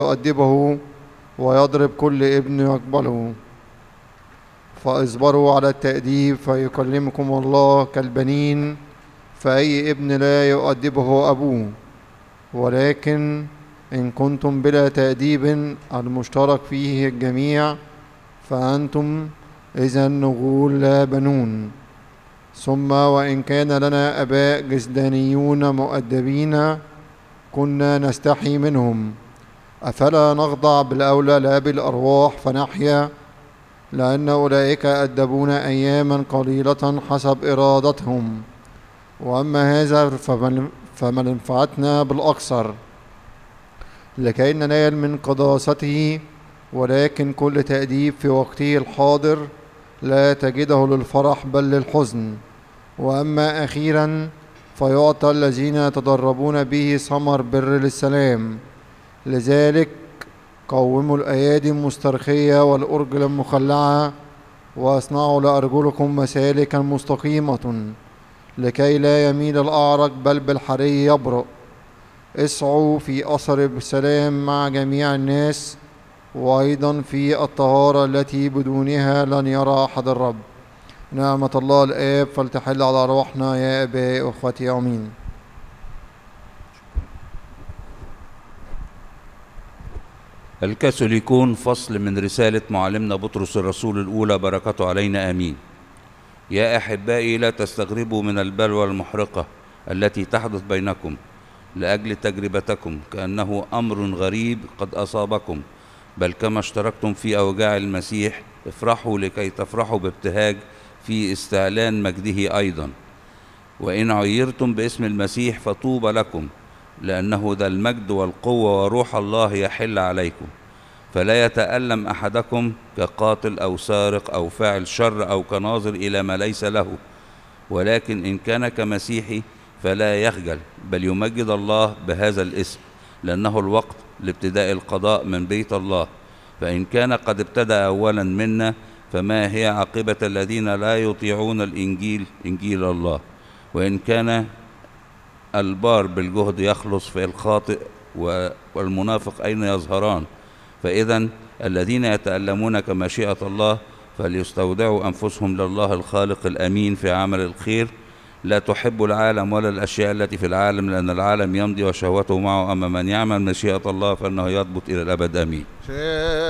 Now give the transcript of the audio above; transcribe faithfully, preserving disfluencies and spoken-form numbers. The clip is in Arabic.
يؤدبه ويضرب كل ابن يقبله. فاصبروا على التأديب فيكلمكم الله كالبنين، فأي ابن لا يؤدبه أبوه. ولكن إن كنتم بلا تأديب المشترك فيه الجميع فأنتم إذا نغول لا بنون. ثم وإن كان لنا آباء جسدانيون مؤدبين كنا نستحي منهم، أفلا نخضع بالأولى لا بالأرواح فنحيا؟ لأن أولئك أدبونا أياما قليلة حسب إرادتهم، وأما هذا فمنفعتنا بالأكثر لكي ننال من قداسته. ولكن كل تأديب في وقته الحاضر لا تجده للفرح بل للحزن، وأما أخيرا فيعطى الذين يتدربون به ثمر بر للسلام. لذلك قوموا الأيادي المسترخية والأرجل المخلعة، واصنعوا لأرجلكم مسالكا مستقيمة لكي لا يميل الأعرج بل بالحري يبرأ. اسعوا في أثر السلام مع جميع الناس، وأيضا في الطهارة التي بدونها لن يرى أحد الرب. نعمة الله الآب فلتحل على أرواحنا يا آبائي وأخوتي، آمين. الكاثوليكون، فصل من رسالة معلمنا بطرس الرسول الأولى، بركته علينا آمين. يا أحبائي، لا تستغربوا من البلوى المحرقة التي تحدث بينكم لأجل تجربتكم كأنه أمر غريب قد أصابكم، بل كما اشتركتم في أوجاع المسيح افرحوا لكي تفرحوا بابتهاج في استعلان مجده أيضا. وإن عيرتم باسم المسيح فطوبى لكم، لأنه ذا المجد والقوة وروح الله يحل عليكم. فلا يتألم أحدكم كقاتل أو سارق أو فاعل شر أو كناظر إلى ما ليس له، ولكن إن كان كمسيحي فلا يخجل، بل يمجد الله بهذا الاسم، لأنه الوقت لابتداء القضاء من بيت الله. فإن كان قد ابتدأ أولا منا، فما هي عاقبة الذين لا يطيعون الإنجيل، إنجيل الله؟ وإن كان البار بالجهد يخلص، فالخاطئ والمنافق أين يظهران؟ فإذا الذين يتألمون كمشيئة الله فليستودعوا أنفسهم لله الخالق الأمين في عمل الخير. لا تحب العالم ولا الأشياء التي في العالم، لأن العالم يمضي وشهوته معه، أما من يعمل مشيئة الله فإنه يضبط إلى الأبد. آمين.